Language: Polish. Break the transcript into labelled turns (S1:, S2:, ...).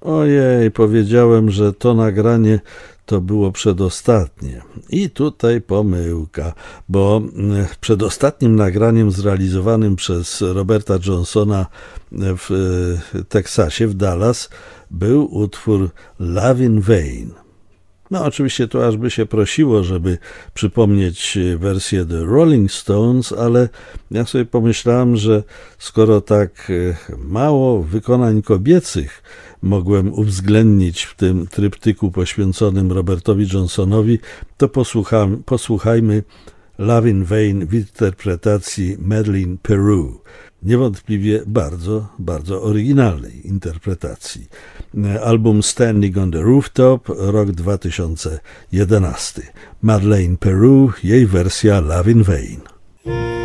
S1: Ojej, powiedziałem, że to nagranie to było przedostatnie. I tutaj pomyłka, bo przedostatnim nagraniem zrealizowanym przez Roberta Johnsona w Teksasie, w Dallas, był utwór Love in Vain. No oczywiście to aż by się prosiło, żeby przypomnieć wersję The Rolling Stones, ale ja sobie pomyślałem, że skoro tak mało wykonań kobiecych mogłem uwzględnić w tym tryptyku poświęconym Robertowi Johnsonowi, to posłuchajmy Love in Vain w interpretacji Madeleine Peru. Niewątpliwie bardzo, bardzo oryginalnej interpretacji. Album Standing on the Rooftop, rok 2011. Madeleine Peru, jej wersja Love in Vain.